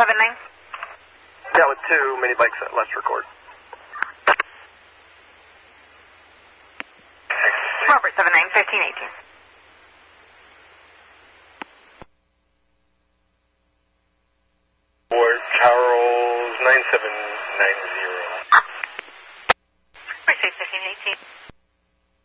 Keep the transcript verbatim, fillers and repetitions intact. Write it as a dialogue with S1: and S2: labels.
S1: seven nine.
S2: Yeah, with two mini bikes at Lester Court.
S1: Robert seven nine, fifteen eighteen.
S2: Or Charles nine seven nine zero.
S1: Appreciate fifteen eighteen.